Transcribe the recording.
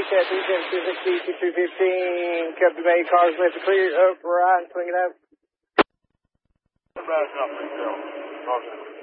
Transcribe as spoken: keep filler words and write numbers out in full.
Cat two seven two sixty, two two fifteen, Captain Bay, cars left to clear, up, right, swing it out. Back up, Phil.